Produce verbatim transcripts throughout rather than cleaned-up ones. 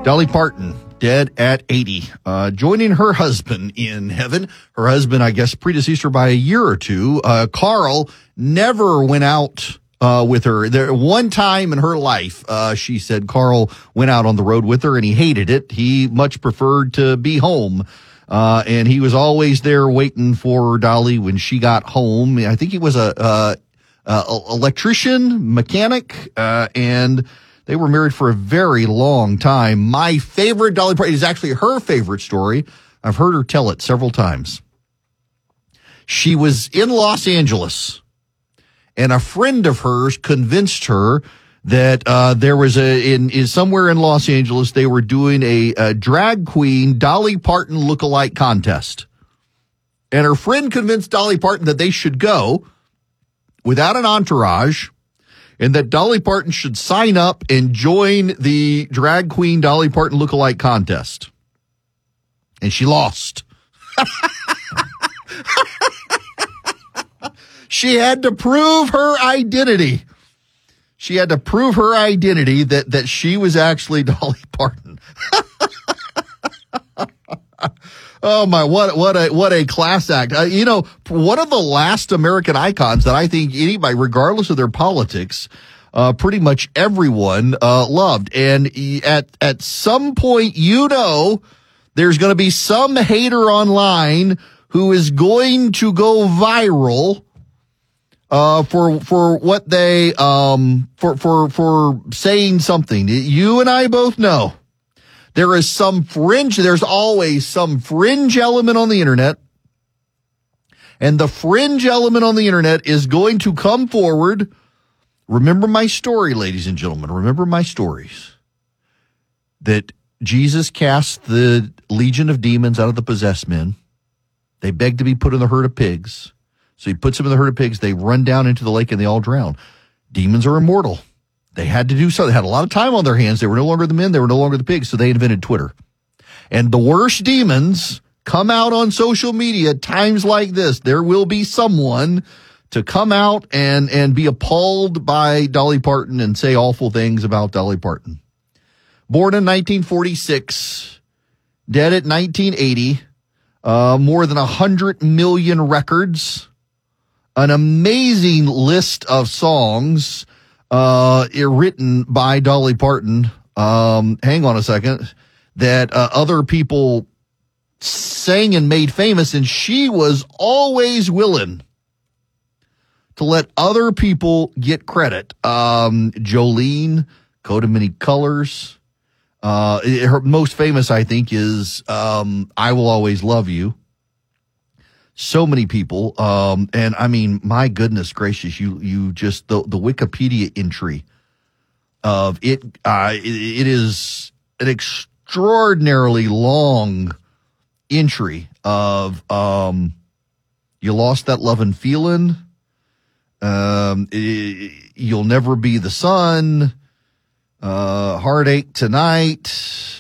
Dolly Parton, dead at eighty, uh, joining her husband in heaven. Her husband, I guess, predeceased her by a year or two. Uh, Carl never went out uh, with her. There, one time in her life, uh, she said Carl went out on the road with her, and he hated it. He much preferred to be home. Uh, and he was always there waiting for Dolly when she got home. I think he was a, uh, uh, electrician, mechanic, uh, and they were married for a very long time. My favorite Dolly Parton is actually her favorite story. I've heard her tell it several times. She was in Los Angeles, and a friend of hers convinced her that uh, there was a in, in somewhere in Los Angeles they were doing a, a drag queen Dolly Parton lookalike contest, and her friend convinced Dolly Parton that they should go without an entourage, and that Dolly Parton should sign up and join the drag queen Dolly Parton lookalike contest, and she lost. She had to prove her identity. She had to prove her identity that, that she was actually Dolly Parton. Oh my, what, what a, what a class act. Uh, you know, one of the last American icons that I think anybody, regardless of their politics, uh, pretty much everyone, uh, loved. And at, at some point, you know, there's going to be some hater online who is going to go viral Uh, for, for what they, um, for, for, for saying something. You and I both know there is some fringe, there's always some fringe element on the internet. And the fringe element on the internet is going to come forward. Remember my story, ladies and gentlemen. Remember my stories that Jesus cast the legion of demons out of the possessed men. They begged to be put in the herd of pigs. So he puts them in the herd of pigs. They run down into the lake and they all drown. Demons are immortal. They had to do so. They had a lot of time on their hands. They were no longer the men. They were no longer the pigs. So they invented Twitter. And the worst demons come out on social media times like this. There will be someone to come out and, and be appalled by Dolly Parton and say awful things about Dolly Parton. Born in nineteen forty-six, dead at nineteen eighty, uh, more than one hundred million records. An amazing list of songs uh, written by Dolly Parton. Um, hang on a second. That uh, other people sang and made famous, and she was always willing to let other people get credit. Um, Jolene, Coat of Many Colors. Uh, her most famous, I think, is um, I Will Always Love You. So many people, um, and I mean, my goodness gracious, you you just the the Wikipedia entry of it. Uh, it, it is an extraordinarily long entry of um, you lost that love and feeling. Um, it, you'll never be the sun. Uh, heartache tonight.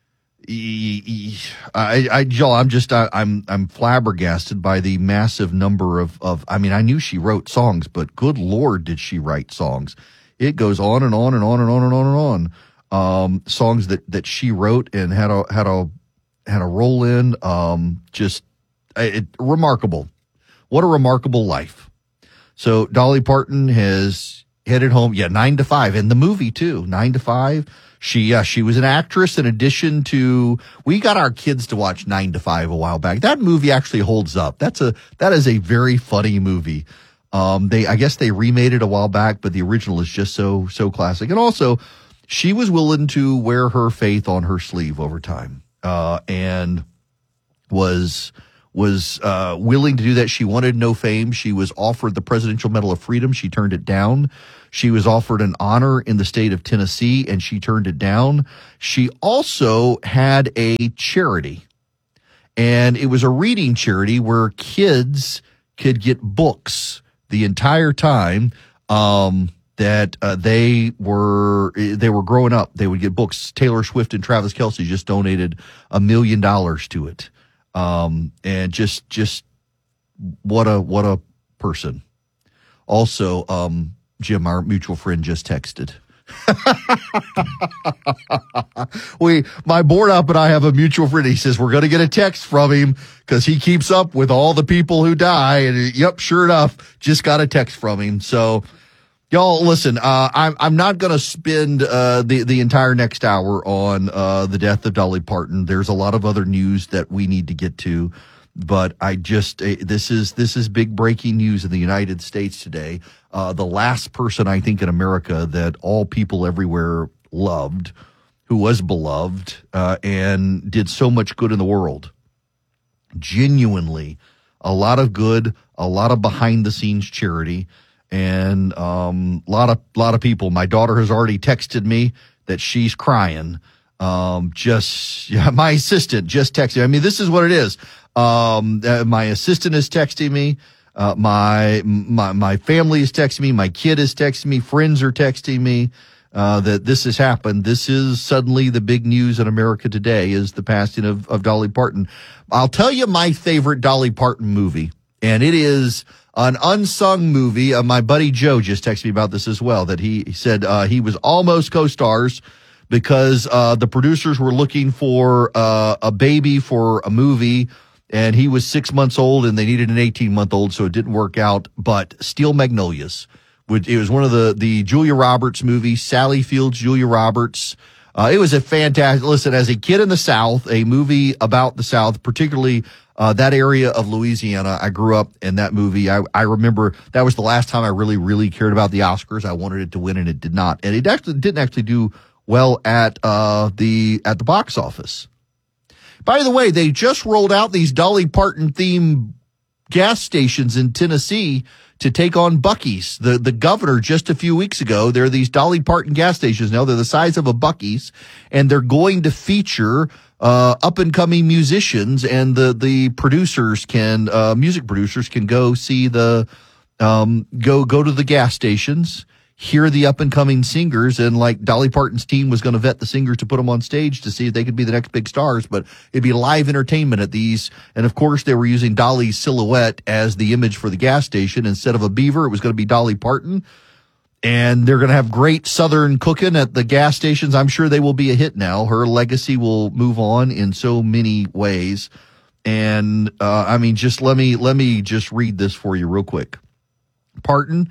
I, I, Joel, I'm just, I, I'm, I'm flabbergasted by the massive number of, of, I mean, I knew she wrote songs, but good Lord, did she write songs? It goes on and on and on and on and on and on. Um, songs that, that she wrote and had a, had a, had a roll in, um, just, it, remarkable. What a remarkable life. So Dolly Parton has headed home. Yeah. Nine to five, and the movie too, Nine to Five. She, uh, she was an actress in addition to, we got our kids to watch Nine to Five a while back. That movie actually holds up. That's a, that is a very funny movie. Um, they, I guess they remade it a while back, but the original is just so, so classic. And also she was willing to wear her faith on her sleeve over time, uh, and was, was, uh, willing to do that. She wanted no fame. She was offered the Presidential Medal of Freedom. She turned it down. She was offered an honor in the state of Tennessee, and she turned it down. She also had a charity, and it was a reading charity where kids could get books the entire time um, that uh, they were they were growing up. They would get books. Taylor Swift and Travis Kelce just donated a million dollars to it, um, and just just what a what a person. Also, um, Jim, our mutual friend, just texted. we, my board up and I have a mutual friend. He says, we're going to get a text from him because he keeps up with all the people who die. And yep, sure enough, just got a text from him. So y'all listen, uh, I'm, I'm not going to spend, uh, the, the entire next hour on, uh, the death of Dolly Parton. There's a lot of other news that we need to get to, but I just, uh, this is, this is big breaking news in the United States today. Uh, the last person I think in America that all people everywhere loved, who was beloved, uh, and did so much good in the world. Genuinely, a lot of good, a lot of behind the scenes charity, and um, a lot of lot of people. My daughter has already texted me that she's crying. Um, just yeah, my assistant just texted me. I mean, this is what it is. Um, uh, my assistant is texting me. Uh, my my my family is texting me. My kid is texting me. Friends are texting me. Uh, that this has happened. This is suddenly the big news in America today is the passing of, of Dolly Parton. I'll tell you my favorite Dolly Parton movie, and it is an unsung movie. Uh, my buddy Joe just texted me about this as well, that he, he said uh, he was almost co-stars because uh, the producers were looking for uh, a baby for a movie, and he was six months old, and they needed an eighteen-month-old, so it didn't work out. But Steel Magnolias. It was one of the, the Julia Roberts movies, Sally Field's Julia Roberts. Uh, it was a fantastic, listen, as a kid in the South, a movie about the South, particularly, uh, that area of Louisiana. I grew up in that movie. I, I remember that was the last time I really, really cared about the Oscars. I wanted it to win and it did not. And it actually didn't actually do well at, uh, the, at the box office. By the way, they just rolled out these Dolly Parton themed gas stations in Tennessee to take on Buc-ee's. The the governor just a few weeks ago, there are these Dolly Parton gas stations now. They're the size of a Buc-ee's, and they're going to feature uh up and coming musicians, and the the producers can uh music producers can go see the um go go to the gas stations, hear the up and coming singers, and like Dolly Parton's team was going to vet the singers to put them on stage to see if they could be the next big stars, but it'd be live entertainment at these. And of course they were using Dolly's silhouette as the image for the gas station. Instead of a beaver, it was going to be Dolly Parton. And they're going to have great Southern cooking at the gas stations. I'm sure they will be a hit now. Her legacy will move on in so many ways. And, uh, I mean, just let me, let me just read this for you real quick. Parton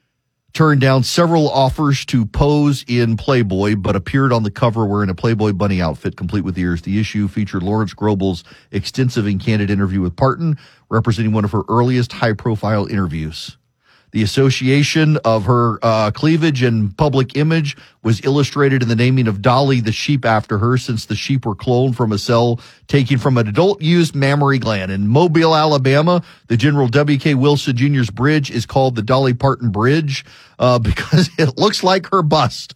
turned down several offers to pose in Playboy, but appeared on the cover wearing a Playboy bunny outfit complete with ears. The issue featured Lawrence Grobel's extensive and candid interview with Parton, representing one of her earliest high-profile interviews. The association of her uh, cleavage and public image was illustrated in the naming of Dolly the sheep after her, since the sheep were cloned from a cell taken from an adult-used mammary gland. In Mobile, Alabama, the General W K Wilson Junior's bridge is called the Dolly Parton Bridge uh, because it looks like her bust.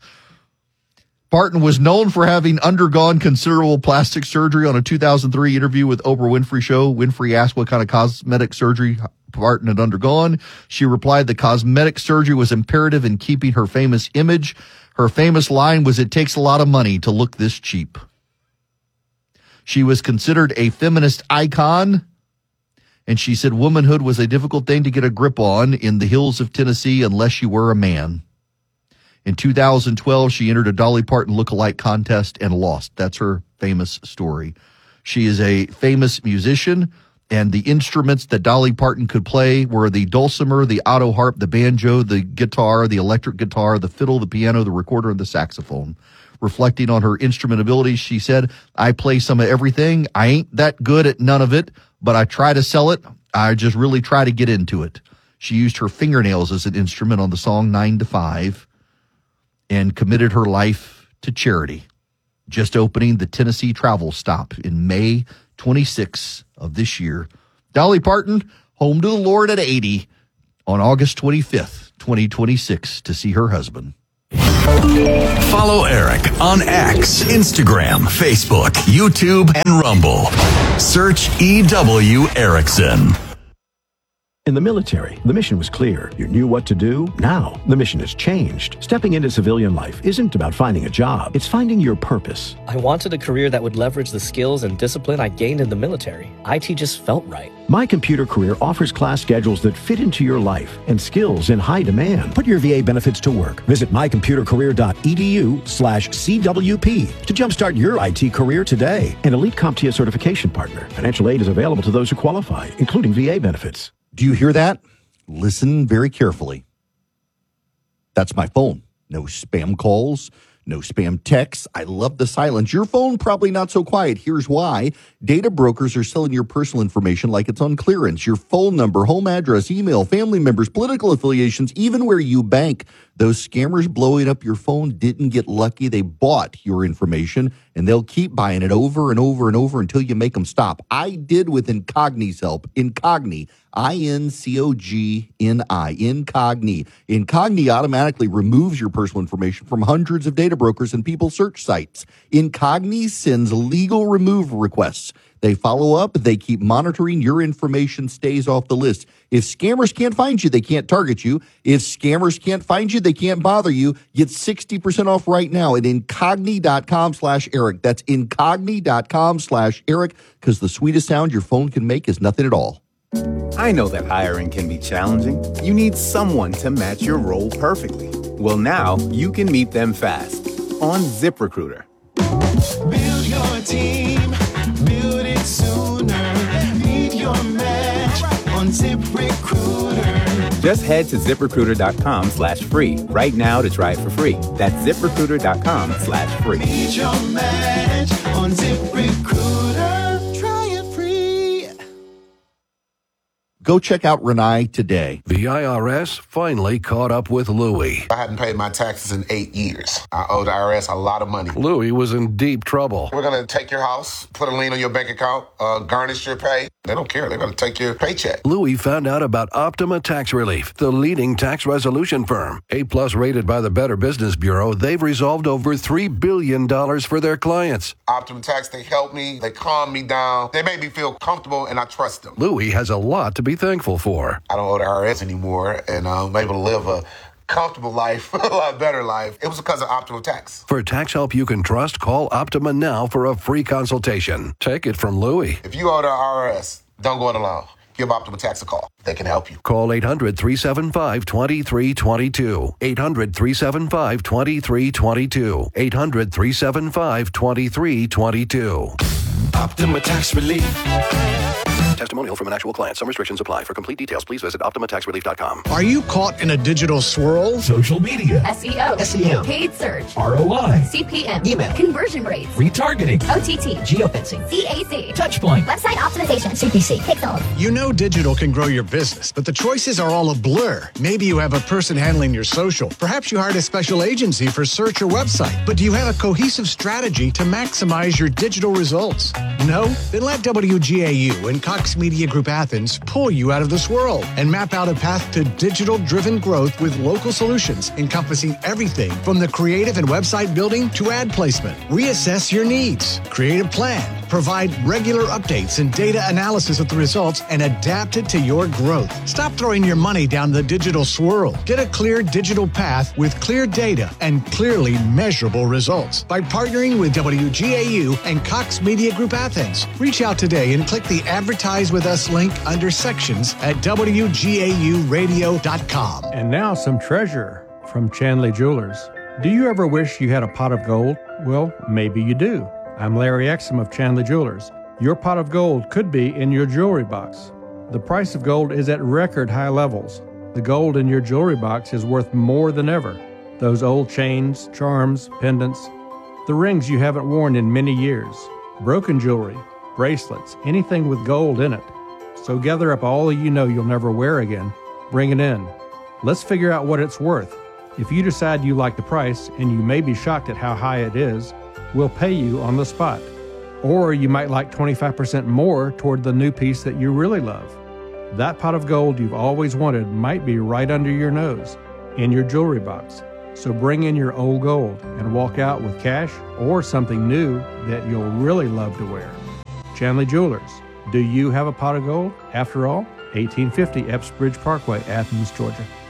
Parton was known for having undergone considerable plastic surgery. On a two thousand three interview with Oprah Winfrey Show, Winfrey asked what kind of cosmetic surgery Parton had undergone. She replied the cosmetic surgery was imperative in keeping her famous image. Her famous line was, "It takes a lot of money to look this cheap." She was considered a feminist icon, and she said womanhood was a difficult thing to get a grip on in the hills of Tennessee unless you were a man. In two thousand twelve, she entered a Dolly Parton lookalike contest and lost. That's her famous story. She is a famous musician, and the instruments that Dolly Parton could play were the dulcimer, the auto harp, the banjo, the guitar, the electric guitar, the fiddle, the piano, the recorder, and the saxophone. Reflecting on her instrument abilities, she said, "I play some of everything. I ain't that good at none of it, but I try to sell it. I just really try to get into it." She used her fingernails as an instrument on the song Nine to Five and committed her life to charity, just opening the Tennessee travel stop in May twenty-sixth of this year. Dolly Parton, home to the Lord at eighty on August twenty-fifth, twenty twenty-six, to see her husband. Follow Eric on X, Instagram, Facebook, YouTube, and Rumble. Search E W Erickson. In the military, the mission was clear. You knew what to do. Now, the mission has changed. Stepping into civilian life isn't about finding a job. It's finding your purpose. I wanted a career that would leverage the skills and discipline I gained in the military. I T just felt right. My Computer Career offers class schedules that fit into your life and skills in high demand. Put your V A benefits to work. Visit mycomputercareer.edu slash CWP to jumpstart your I T career today. An elite CompTIA certification partner. Financial aid is available to those who qualify, including V A benefits. Do you hear that? Listen very carefully. That's my phone. No spam calls, no spam texts. I love the silence. Your phone probably not so quiet. Here's why. Data brokers are selling your personal information like it's on clearance. Your phone number, home address, email, family members, political affiliations, even where you bank. Those scammers blowing up your phone didn't get lucky. They bought your information, and they'll keep buying it over and over and over until you make them stop. I did with Incogni's help. Incogni, I N C O G N I, Incogni. Incogni automatically removes your personal information from hundreds of data brokers and people search sites. Incogni sends legal removal requests. They follow up. They keep monitoring. Your information stays off the list. If scammers can't find you, they can't target you. If scammers can't find you, they can't bother you. Get sixty percent off right now at incogni.com slash Eric. That's incogni.com slash Eric, because the sweetest sound your phone can make is nothing at all. I know that hiring can be challenging. You need someone to match your role perfectly. Well, now you can meet them fast on ZipRecruiter. Build your team. Build it sooner. Meet your match on ZipRecruiter. Just head to ZipRecruiter.com slash free right now to try it for free. That's ZipRecruiter.com slash free. Meet your match on ZipRecruiter. Try it free. Go check out Renai today. The I R S finally caught up with Louie. I hadn't paid my taxes in eight years. I owed the I R S a lot of money. Louie was in deep trouble. We're going to take your house, put a lien on your bank account, uh, garnish your pay. They don't care. They're going to take your paycheck. Louie found out about Optima Tax Relief, the leading tax resolution firm. A-plus rated by the Better Business Bureau, they've resolved over three billion dollars for their clients. Optima Tax, they help me. They calm me down. They make me feel comfortable, and I trust them. Louie has a lot to be thankful for. I don't owe the I R S anymore, and I'm able to live a comfortable life, a lot better life. It was because of Optima Tax. For tax help you can trust, call Optima now for a free consultation. Take it from Louie. If you owe the I R S, don't go it alone. Give Optima Tax a call. They can help you. Call eight hundred, three seven five, two three two two. eight hundred, three seven five, two three two two. eight hundred, three seven five, two three two two. Optima Tax Relief. Testimonial from an actual client. Some restrictions apply. For complete details, please visit optima tax relief dot com. Are you caught in a digital swirl? Social media, S E O, S E M, paid search, R O I, C P M, email, conversion rates, retargeting, O T T, geofencing, C A C, Touchpoint, website optimization, C P C, Pixel. You know digital can grow your business, but the choices are all a blur. Maybe you have a person handling your social. Perhaps you hired a special agency for search or website. But do you have a cohesive strategy to maximize your digital results? No? Then let W G A U and Cox Media Group Athens pull you out of the swirl and map out a path to digital-driven growth with local solutions encompassing everything from the creative and website building to ad placement. Reassess your needs, create a plan, provide regular updates and data analysis of the results, and adapt it to your growth. Stop throwing your money down the digital swirl. Get a clear digital path with clear data and clearly measurable results by partnering with W G A U and Cox Media Group Athens. Reach out today and click the Advertise with Us link under sections at W G A U radio dot com. And now some treasure from Chanley Jewelers. Do you ever wish you had a pot of gold? Well, maybe you do. I'm Larry Exum of Chanley Jewelers. Your pot of gold could be in your jewelry box. The price of gold is at record high levels. The gold in your jewelry box is worth more than ever. Those old chains, charms, pendants, the rings you haven't worn in many years, broken jewelry, bracelets, anything with gold in it. So gather up all you know you'll never wear again. Bring it in. Let's figure out what it's worth. If you decide you like the price, and you may be shocked at how high it is, we'll pay you on the spot. Or you might like twenty-five percent more toward the new piece that you really love. That pot of gold you've always wanted might be right under your nose, in your jewelry box. So bring in your old gold and walk out with cash or something new that you'll really love to wear. Chanley Jewelers. Do you have a pot of gold? After all, eighteen fifty Epps Bridge Parkway, Athens, Georgia.